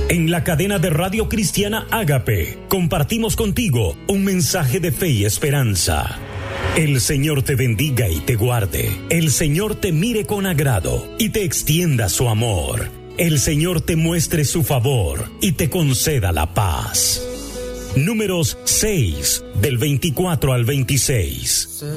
En la cadena de Radio Cristiana Ágape, compartimos contigo un mensaje de fe y esperanza. El Señor te bendiga y te guarde. El Señor te mire con agrado y te extienda su amor. El Señor te muestre su favor y te conceda la paz. Números 6, del 24 al 26.